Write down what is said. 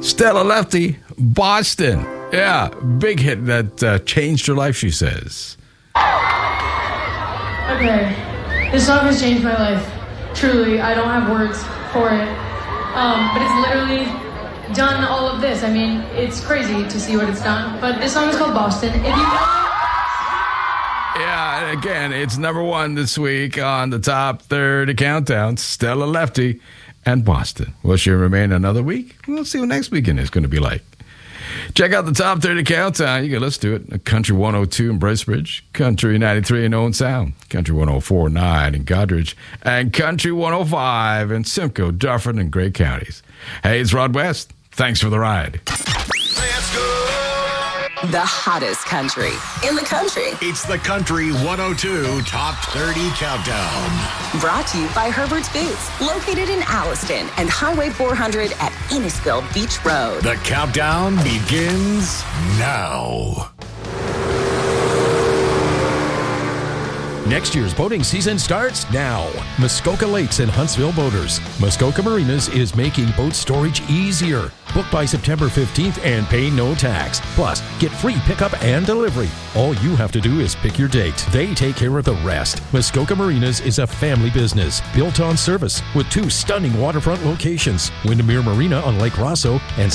Stella Lefty, Boston. Yeah, big hit that changed her life, she says. Okay, this song has changed my life. Truly, I don't have words for it. But it's literally done all of this. I mean, it's crazy to see what it's done. But this song is called Boston. If you know... Yeah, and again, it's number one this week on the top 30 countdown. Stella Lefty and Boston. Will she remain another week? We'll see what next weekend is going to be like. Check out the top 30 countdown. You can listen to it. Country 102 in Bracebridge, Country 93 in Owen Sound, Country 104.9 in Goderich, and Country 105 in Simcoe, Dufferin, and Gray counties. Hey, it's Rod West. Thanks for the ride. Let's go! The hottest country in the country. It's the Country 102 Top 30 Countdown. Brought to you by Herbert's Boots, located in Alliston and Highway 400 at Innisfil Beach Road. The countdown begins now. Next year's boating season starts now. Muskoka Lakes and Huntsville Boaters. Muskoka Marinas is making boat storage easier. Book by September 15th and pay no tax. Plus, get free pickup and delivery. All you have to do is pick your date. They take care of the rest. Muskoka Marinas is a family business built on service with 2 stunning waterfront locations, Windermere Marina on Lake Rosso and